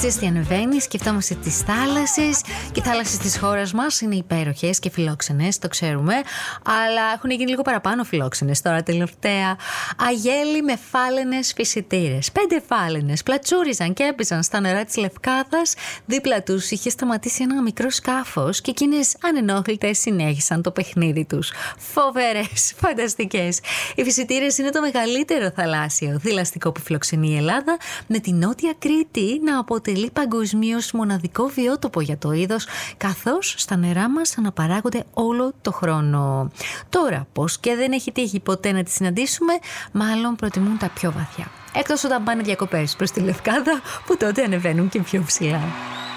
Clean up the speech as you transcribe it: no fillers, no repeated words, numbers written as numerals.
ζέστη ανεβαίνει, σκεφτόμαστε τις θάλασσες και οι θάλασσες της χώρας μας είναι υπέροχες και φιλόξενες, το ξέρουμε, αλλά έχουν γίνει λίγο παραπάνω φιλόξενες τώρα τελευταία. Αγέλη με φάλαινες φυσιτήρες. 5 φάλαινες πλατσούριζαν και έπαιζαν στα νερά της Λευκάδας. Δίπλα τους είχε σταματήσει ένα μικρό σκάφος και εκείνες ανενόχλητες συνέχισαν το παιχνίδι τους. Φοβερές, φανταστικές. Οι φυσιτήρες είναι το μεγαλύτερο θαλάσσιο θηλαστικό που φιλοξενεί η Ελλάδα, με τη Νότια Κρήτη να αποτελεί παγκοσμίως μοναδικό βιότοπο για το είδος, καθώς στα νερά μας αναπαράγονται όλο το χρόνο. Τώρα, πως και δεν έχει τύχει ποτέ να τις συναντήσουμε, μάλλον προτιμούν τα πιο βαθιά. Εκτός όταν πάνε διακοπές προς τη Λευκάδα, που τότε ανεβαίνουν και πιο ψηλά.